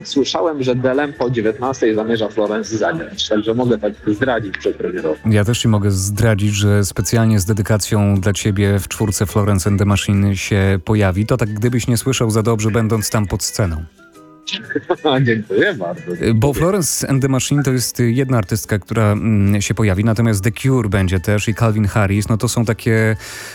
Słyszałem, że Delem po 19 zamierza Florence zagrać, także mogę tak zdradzić przedpremierowo. Ja też ci mogę zdradzić, że specjalnie z dedykacją dla ciebie w czwórce Florence and the Machine się pojawi. To tak gdybyś nie słyszał za dobrze, będąc tam pod sceną. Dziękuję bardzo. Bo Florence and the Machine to jest jedna artystka, która się pojawi, natomiast The Cure będzie też i Calvin Harris. No to są takie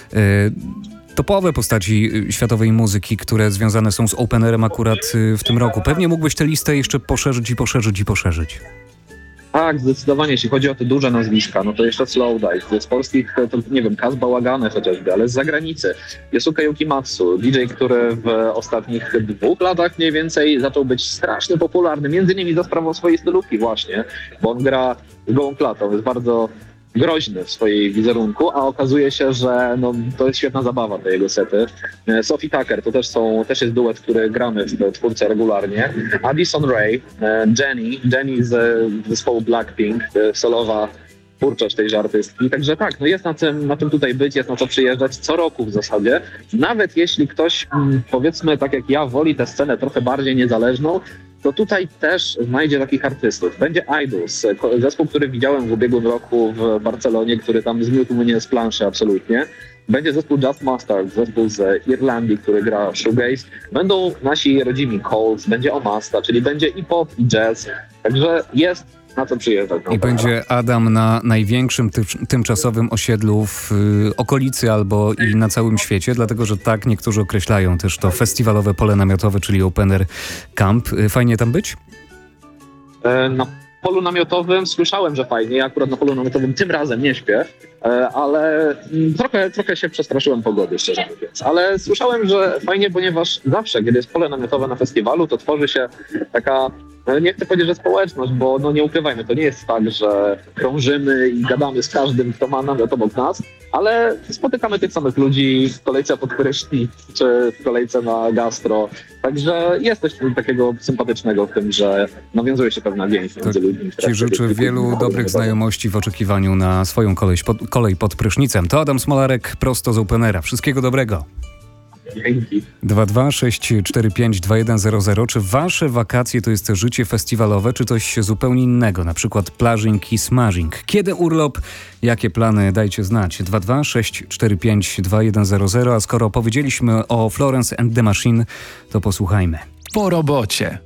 topowe postaci światowej muzyki, które związane są z openerem akurat w tym roku. Pewnie mógłbyś tę listę jeszcze poszerzyć. Tak, zdecydowanie. Jeśli chodzi o te duże nazwiska, no to jeszcze Slowdive. Z polskich, to nie wiem, Kaz Bałagany chociażby, ale z zagranicy. Yasuke Yukimatsu, DJ, który w ostatnich 2 latach mniej więcej zaczął być strasznie popularny. Między innymi za sprawą swojej stylówki właśnie, bo on gra z gołą klatą. Jest bardzo groźny w swojej wizerunku, a okazuje się, że no, to jest świetna zabawa, te jego sety. Sophie Tucker to też jest duet, który gramy w czwórce regularnie. Addison Rae, Jenny z zespołu Blackpink, solowa twórczość tejże artystki. Także tak, no jest na czym tutaj być, jest na co przyjeżdżać co roku w zasadzie. Nawet jeśli ktoś, powiedzmy tak jak ja, woli tę scenę trochę bardziej niezależną, to tutaj też znajdzie takich artystów. Będzie Idols, zespół, który widziałem w ubiegłym roku w Barcelonie, który tam zmiótł mnie z planszy absolutnie. Będzie zespół Just Mustard, zespół z Irlandii, który gra shoegaze. Będą nasi rodzimi Colts, będzie Omasta, czyli będzie i pop, i jazz. Także jest na co przyjeżdżać. I będzie Adam na największym tymczasowym osiedlu w okolicy albo i na całym świecie, dlatego że tak niektórzy określają też to festiwalowe pole namiotowe, czyli Open Air Camp. Fajnie tam być? Na polu namiotowym słyszałem, że fajnie. Ja akurat na polu namiotowym tym razem nie śpię, ale trochę się przestraszyłem pogody, szczerze mówiąc. Ale słyszałem, że fajnie, ponieważ zawsze, kiedy jest pole namiotowe na festiwalu, to tworzy się taka, nie chcę powiedzieć, że społeczność, bo no nie ukrywajmy, to nie jest tak, że krążymy i gadamy z każdym, kto ma namiot obok nas, ale spotykamy tych samych ludzi w kolejce pod prysznic, czy w kolejce na gastro. Także jest coś takiego sympatycznego w tym, że nawiązuje się pewna więź między ludźmi. Ci życzę wielu dobrych znajomości w oczekiwaniu na swoją kolej pod prysznicem. To Adam Smolarek prosto z Openera. Wszystkiego dobrego. Dzięki. 226452100. Czy wasze wakacje to jest życie festiwalowe, czy coś zupełnie innego? Na przykład plażing i smażing. Kiedy urlop? Jakie plany? Dajcie znać. 226452100. A skoro powiedzieliśmy o Florence and the Machine, to posłuchajmy. Po robocie.